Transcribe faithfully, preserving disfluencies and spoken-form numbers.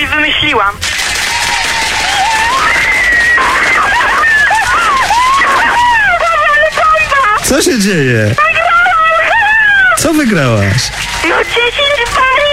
coś wymyśliłam. Co się dzieje? Co wygrałaś? No dziesięć pali!